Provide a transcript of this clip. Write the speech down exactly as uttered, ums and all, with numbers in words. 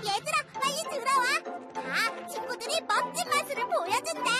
얘들아, 빨리 들어와. 자, 친구들이 멋진 마술을 보여준대.